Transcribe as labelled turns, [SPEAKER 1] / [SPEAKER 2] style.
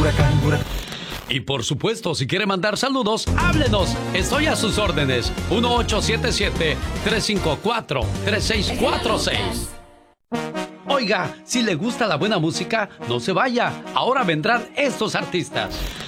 [SPEAKER 1] huracán, huracán.
[SPEAKER 2] Y por supuesto, si quiere mandar saludos, háblenos. Estoy a sus órdenes. 1877-354-3646. Oiga, si le gusta la buena música, no se vaya. Ahora vendrán estos artistas.